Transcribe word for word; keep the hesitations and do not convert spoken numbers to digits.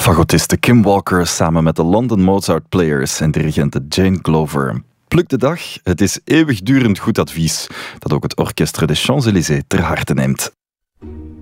Fagotiste Kim Walker samen met de London Mozart Players en dirigente Jane Glover. Pluk de dag, het is eeuwigdurend goed advies dat ook het Orchestre des Champs-Élysées ter harte neemt.